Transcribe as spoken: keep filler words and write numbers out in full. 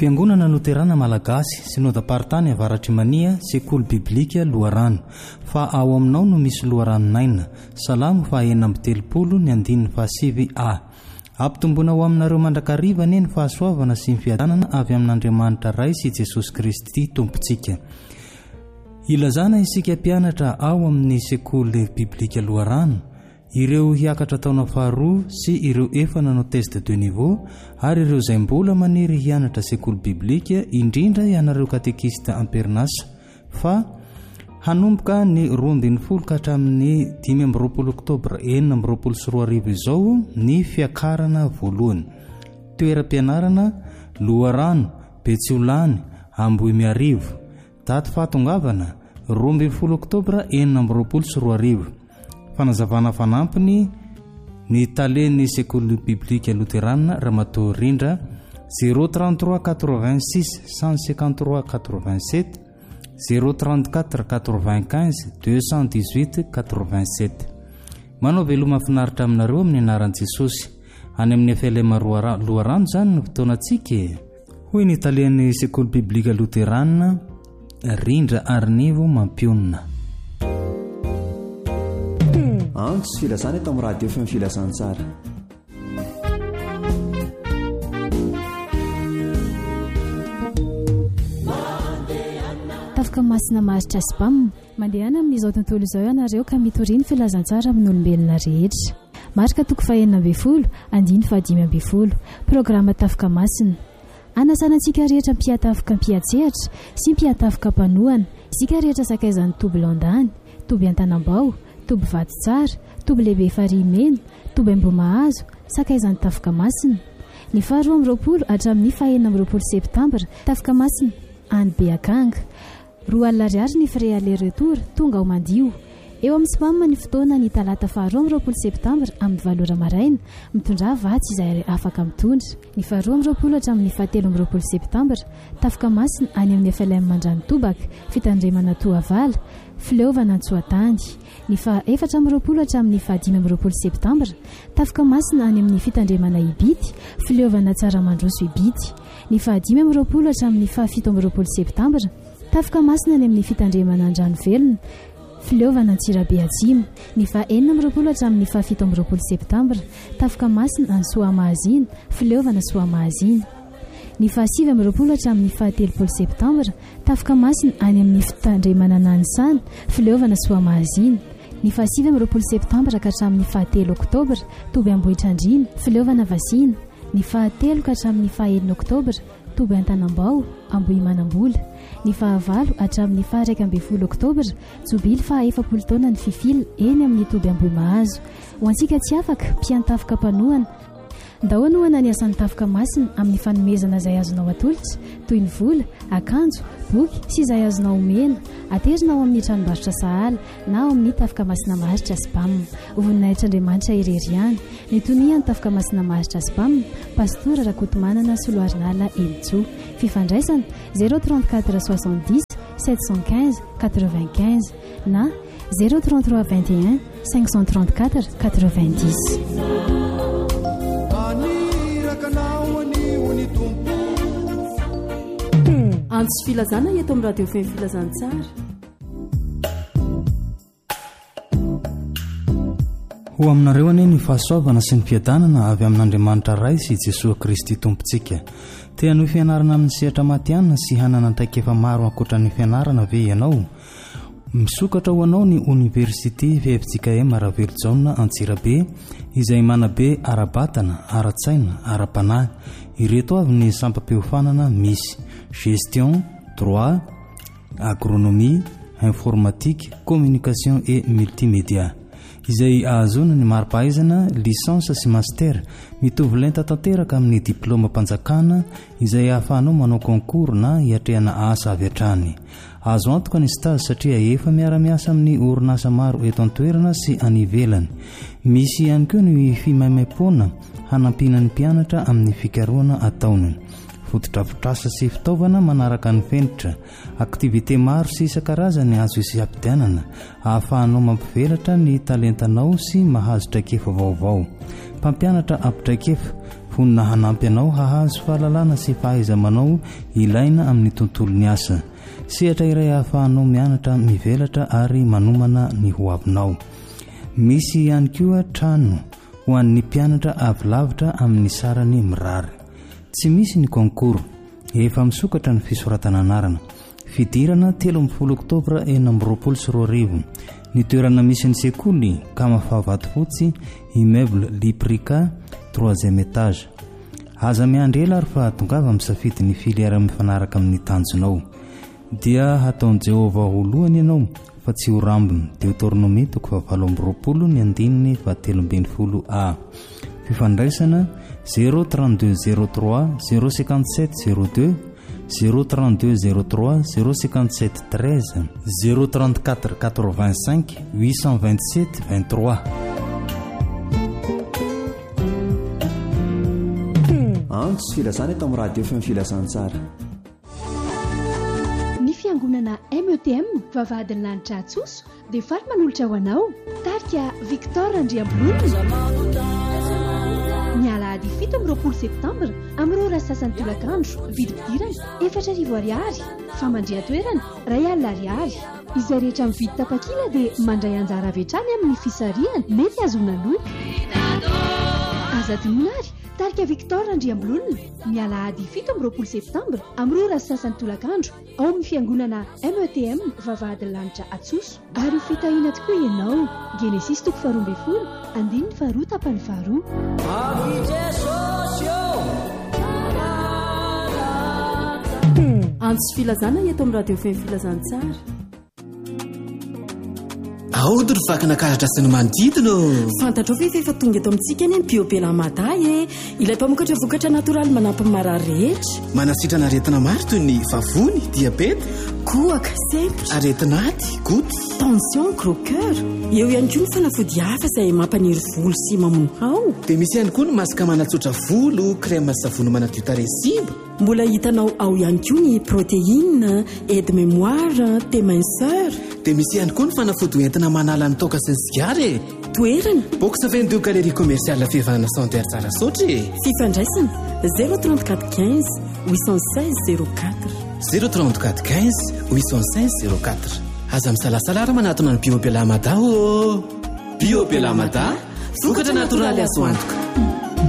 Fiangonana Luterana Malagasy Synodam-paritany Avaratry Mania Sekoly Biblika Loharano fa ao aminao no misy loharanonaina Salamo fa enina amby telopolo ny andininy fahasivy A. Ampitombona ao aminareo mandrakarivana ny fahasoavana sy ny fiadanana avy amin'Andriamanitra Ray sy Jesosy Kristy Tompontsika. Ilazana isika mpianatra ao amin'ny Sekoly Biblika Loharano ireo hiakatra taona faharoa sy ireo efa nanao test de deux niveau ary ireo izay mbola maniry hianatra sekoly biblika indrindra ianareo katekista amperinasa fa hanomboka ny roa ambin'ny folo ka hatramin'ny dimy amby roapolo oktobra enina amby roapolo sy roa arivo izao ny fiakarana voalohany. Toeram-pianarana Loharano, Betsiolany, Ambohimiarivo. Daty fahatongavana roa ambin'ny folo oktobra enina amby roapolo sy roa arivo. Fanazavana fanampiny ny talen'ny sekoly biblika luterana Ramatoa Rindra zéro trente-trois quatre-vingt-six cent cinquante-trois quatre-vingt-sept zéro trente-quatre quatre-vingt-quinze deux cent dix-huit quatre-vingt-sept. Manao veloma mahafinaritra aminareo amin'ny anaran'i Jesosy. Any amin'ny F L M Loharano zany no fotoanantsika. Hoy ny talen'ny sekoly biblika luterana Rindra Arnivo Mampionina. Antsy filazana eto amin'ny radio feo filazantsara. Tafika masina maharitra spam mandehana amin'izao tontolo izao ianareo ka mitoriany filazantsara amin'ny olombelona rehetra. Marika toko fahenina ambin'ny folo andiny fahadimy ambin'ny folo programa Tafika masina. Anasanantsika rehetra mpiatafika mpiatsehatra sy mpiatafika mpanohana isika rehetra sakaizan'ny toby Landany, toby Antanambao, toby Vato Tsara, toby lehibe Farimena, toby Ambomahazo, sakaizan'ny Tafika masina. Ny faharoa amby roapolo hatramin'ny fahenina amby roapolo septambra Tafika masina any Beakanga. Roa alina ariary ny frais aller-retour tonga ao mandio. Eo amin'ny spam ny fotoana ny talata faharoa amby roapolo septambra amin'ny valo ora maraina mitondra vatsy izay afaka mitondra. Ny faharoa amby roapolo hatramin'ny fahatelo amby roapolo septambra Tafika masina any amin'ny F L M Mandrano Tobaka fitandremana Toavala fileovana Antsoatany. Ny faha efatra amby roapolo hatramin'ny fahadimy amby roapolo septambra Tafika masina any amin'ny fitandremana Ibity fileovana Tsaramandroso Ibity. Ny fahadimy amby roapolo hatramin'ny fahafito amby roapolo septambra Tafika masina any amin'ny fitandremana Andranovelona fileovana Antsirabe Atsimo. Ny fahaenina amby roapolo hatramin'ny fahafito amby roapolo septambra Tafika masina any Soamahazina fileovana Soamahazina. Ny fahasivy amby roapolo hatramin'ny fahatelopolo septambra Tafika masina any amin'ny fitandremana Nanisana fileovana Soamahazina. Ny fahasivy amby roapolo septambra ka hatramin'ny fahatelo oktobra toby Ambohitrandrina fileovana Vasina. Ny fahatelo ka hatramin'ny fahaenina oktobra toby Antanambao Ambohimanambola. Ny fahavalo hatramin'ny faharaika ambin'ny folo oktobra jobily fahaefapolo taona ny fifily eny amin'ny toby Ambohimahazo. Ho antsika tsy afaka mpiantafika mpanohana ndao anohana ny asan'ny Tafika masina amin'ny fanomezana izay azonao atolotra toy ny vola, akanjo, boky sy izay azonao omena aterina ao amin'ny tranombarotra sahala na ao amin'ny Tafika masina maharitra spam. Voninahitran'Andriamanitra irery ihany. Ny tonian'ny Tafika masina maharitra spam Pastora Rakotomanana Soloarinala Elitso. Fifandraisana zéro trente-quatre soixante-dix sept cent quinze quatre-vingt-quinze na zéro trente-trois vingt et un cinq cent trente-quatre quatre-vingt-dix. Antsy filazana eto amin'ny radio feo filazantsara. Ho aminareo anie ny fahasoavana sy ny fiadanana avy amin'Andriamanitra Ray sy Jesosy Kristy Tompontsika. Te hanao fianarana amin'ny sehatra matianina sy hanana traikefa maro ankoatra ny fianarana ve ianao? Misokatra ho anao ny Université V F J K M Aravelojaona Antsirabe izay manabe ara-batana, ara-tsaina, ara-panahy. Ireto avy ny sampam-piofanana misy gestion, droit, agronomie, informatique, communication et multimédia. Izay ahazona ny mari-pahaizana licence sy master mitovy lenta tanteraka amin'ny diplôma mpanjakana izay ahafahanao manao concours na hiatrehana asa avy hatrany. Azo antoka ny stage satria efa miara-miasa amin'ny orinasa maro eto an-toerana sy any ivelany. Misy ihany koa ny fimaimai-poana hanampiana ny mpianatra amin'ny fikarohana ataony. Fotodrafitrasa sy fitaovana manaraka ny fenitra, aktivité maro sy isan-karazany azo isy-ampidianana ahafahanao mampivelatra ny talentanao sy mahazo traikefa vaovao. Mpampianatra ampitraikefa vonina hanampy anao hahazo fahalalana sy fahaiza-manao ilaina amin'ny tontolony asa. Sehatra iray hahafahanao mianatra mivelatra ary manomana ny ho avinao. Misy ihany koa trano ho an'ny mpianatra avy lavitra amin'ny sarany mirary. Tsy misy ny concours, efa misokatra ny fisoratana anarana. Fidirana telo amby folo oktobra enina amby roapolo sy roa arivo. Ny toerana misy ny sekoly Kamafavato Fotsy, immeuble Liprika, troisième étage. Aza miandry ela ary fa tongava misafidy ny filière mifanaraka amin'ny tanjonao. Dia hataon Jehova oloany ianao fa tsy ho rambony. Deutéronome toko fahavalo amby roapolo ny andininy fahatelo ambin'ny folo A. Fifandraisana zéro trente-deux zéro trois zéro cinquante-sept zéro deux, zéro trente-deux zéro trois zéro cinquante-sept treize, zéro trente-quatre quatre-vingt-cinq huit cent vingt-sept vingt-trois. Anjo sy filazana eto amin'ny radio fm filazantsara. Ny fiangonana M E T M vavahadin'ny lanitra Atsoso dia faly manolotra ho anao tarika Victor Andriambolona ny alahady fito amby roapolo septambra amin'ny roa ora sasany tolakandro, vidim-pidirana efatra arivo ariary, famandria-toerana ray alina ariary. Izay rehetra mividy tapakila dia mandray anjara avy hatrany amin'ny fisariana mety azona loka. Aza dinonary tarika Victor Andriambolona ny alahady fito amby roapolo septambra amin'ny roa ora sasany tolakandro ao amin'ny fiangonana M E T M vavahadin'ny lanitra Atsoso. Ary ho fitahiana tokoa ianao. Genesis toko faharoa ambin'ny folo andininy faharoa tapany faharoa. Anjo sy filazana eto amin'ny radio fm filazantsara. Aody ry vakana karatra sy ny manodidina. Fantatrao ve efa tonga eto amintsika eny Biobelamadà e, ilay mpamokatra vokatra natoraly manampy ny marary rehetra. Manasitrana aretina maro toy ny vavony, diabeta, kohaka, sempotra, aretin'aty, goty, tension, gros cœur. Eo ihany koa ny fanafody hafa izay mampaniry volo sy mamono hao. Dia misy ihany koa ny masaka manatsotra volo, crème savony manadio tarehy simba. Mbola hitanao ao ihany koa ny protéine, aide mémoire, thé minceur. Dia misy ihany koa ny fanafody entina manala ny toaka sy ny sigara. Toerana box vingt-deux galerie commerciale fivana centre tsara sotry. Fifandraisana zéro trente-quatre quinze huit cent seize zéro quatre, zéro trente-quatre quinze huit cent seize zéro quatre. Aza misalasala ary manatona ny Biobelamadà o. Biobelamadà, vokatra natoraly azo antoka.